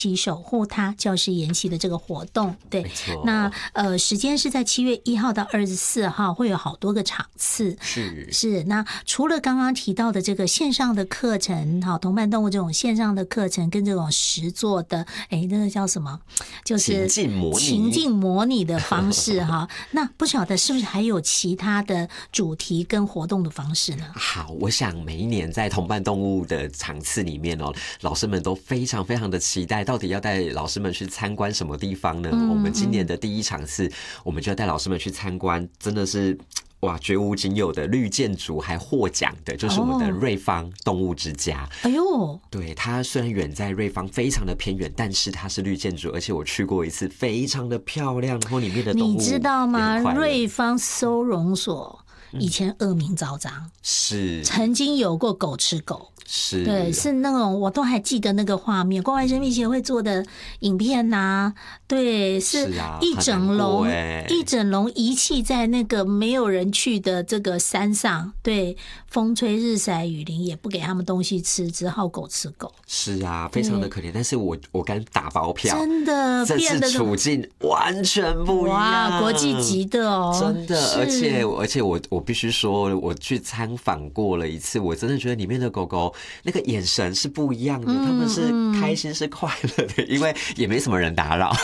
守护它教师研习的这个活动。对，那时间是在7月1号到24号，会有好多个场次。是。那除了刚刚提到的这个线上的课程，好，同伴动物这种线上的课程跟这种实作的，那个叫什么？就是情境模拟的方式哈。那不晓得是不是还有其他的主题跟活动的方式呢？ 好，我想每一年在同伴动物的场次里面老师们都非常非常的期待，到底要带老师们去参观什么地方呢？我们今年的第一场次，我们就要带老师们去参观，真的是哇，绝无仅有的绿建筑，还获奖的就是我们的瑞芳动物之家。 哎呦， 对，它虽然远在瑞芳，非常的偏远，但是它是绿建筑，而且我去过一次，非常的漂亮，然后里面的动物你知道吗？瑞芳收容所以前恶名昭彰， 是曾经有过狗吃狗。 是， 对，是那种我都还记得那个画面，关怀生命协会做的影片呐，对，是一整笼一整笼遗弃在那个没有人去的这个山上，对，风吹日晒雨淋也不给他们东西吃，只好狗吃狗。 是啊，非常的可怜。但是我敢打包票， 真的， 这次处境完全不一样， 哇，国际级的哦， 真的，而且我必须说，我去参访过了一次，我真的觉得里面的狗狗那个眼神是不一样的，他们是开心是快乐的，因为也没什么人打扰。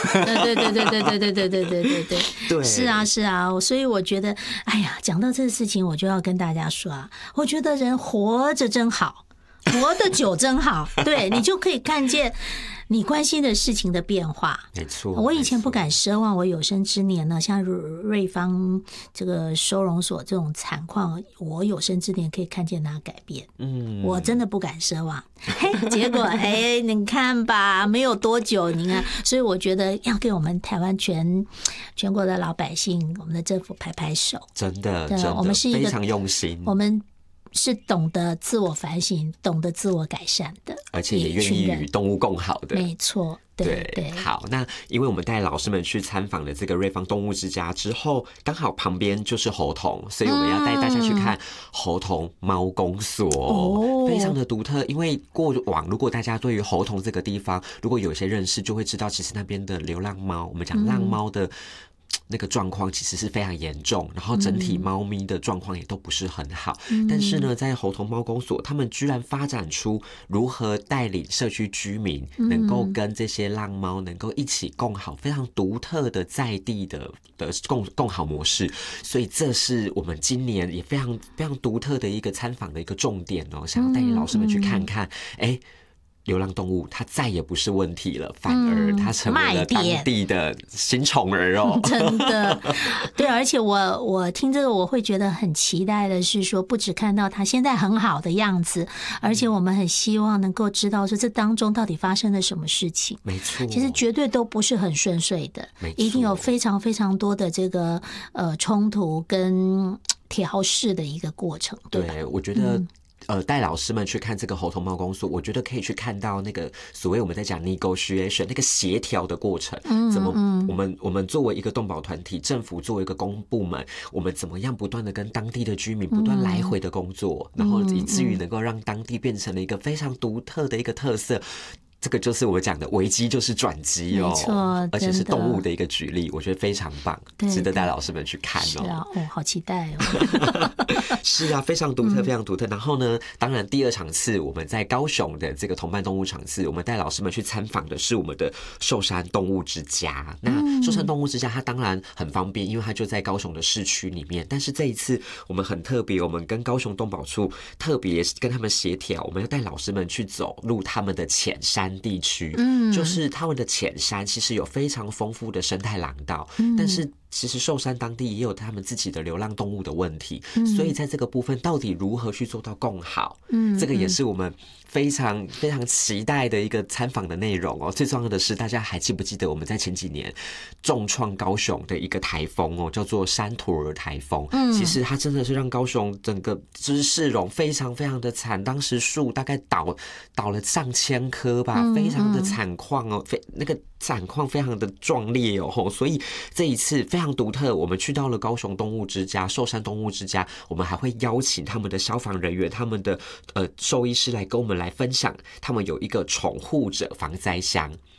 对，是啊，所以我觉得，哎呀，讲到这个事情，我就要跟大家说啊，我觉得人活着真好，活得久真好，对，你就可以看见你关心的事情的变化。 没错， 我以前不敢奢望我有生之年呢，像瑞芳这个收容所这种惨况，我有生之年可以看见它改变。我真的不敢奢望。结果你看吧，没有多久，你看，所以我觉得要给我们台湾全国的老百姓，我们的政府拍拍手。 真的， 我们是一个非常用心， 我们是懂得自我反省、懂得自我改善的， 而且也愿意与动物共好的。 没错，对。 好，那因为我们带老师们去参访了这个瑞芳动物之家之后，刚好旁边就是猴童，所以我们要带大家去看猴童猫公所，非常的独特。因为过往如果大家对于猴童这个地方如果有一些认识，就会知道其实那边的流浪猫，我们讲浪猫的那个状况其实是非常严重，然后整体猫咪的状况也都不是很好。但是呢，在猴童猫公所，他们居然发展出如何带领社区居民能够跟这些浪猫能够一起共好，非常独特的在地的共好模式。所以这是我们今年也非常非常独特的一个参访的一个重点哦，想要带领老师们去看看，流浪动物它再也不是问题了，反而它成为了当地的新宠儿哦。 真的，对，而且我听这个我会觉得很期待的是说，不只看到它现在很好的样子，而且我们很希望能够知道说这当中到底发生了什么事情。 没错， 其实绝对都不是很顺遂的，一定有非常非常多的这个冲突跟调试的一个过程。 对，我觉得。带老师们去看这个猴童猫公所，我觉得可以去看到那个所谓我们在讲 negotiation 那个协调的过程，怎么我们作为一个动保团体，政府作为一个公部门，我们怎么样不断的跟当地的居民不断来回的工作，然后以至于能够让当地变成了一个非常独特的一个特色。这个就是我讲的危机就是转机哦， 没错， 而且是动物的一个举例，我觉得非常棒，值得带老师们去看哦。 是啊，好期待哦。 是啊，非常独特，非常独特。然后呢，当然第二场次我们在高雄的这个同伴动物场次，我们带老师们去参访的是我们的寿山动物之家。那寿山动物之家它当然很方便，因为它就在高雄的市区里面。但是这一次我们很特别，我们跟高雄动保处特别跟他们协调，我们要带老师们去走入他们的浅山地区，就是他们的浅山其实有非常丰富的生态廊道，但是其实寿山当地也有他们自己的流浪动物的问题，所以在这个部分到底如何去做到共好，这个也是我们非常非常期待的一个参访的内容哦。最重要的是，大家还记不记得我们在前几年重创高雄的一个台风哦，叫做山图尔台风。其实它真的是让高雄整个就是市容非常非常的惨，当时树大概倒了上千棵吧，非常的惨况哦，那个惨况非常的壮烈哦。所以这一次非常独特，我们去到了高雄动物之家、寿山动物之家，我们还会邀请他们的消防人员、他们的兽医师来跟我们来分享，他们有一个宠护者防灾箱。